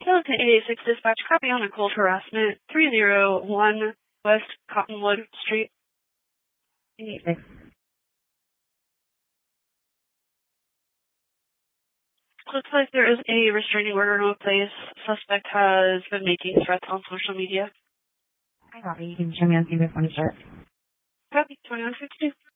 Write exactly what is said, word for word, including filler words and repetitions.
to eight eighty-six dispatch, copy on a cold harassment, three oh one West Cottonwood Street. eight eighty-six. Looks like there is a restraining order in place. Suspect has been making threats on social media. I copy. You can show me on speaker when you start. Copy, twenty-one fifty-two.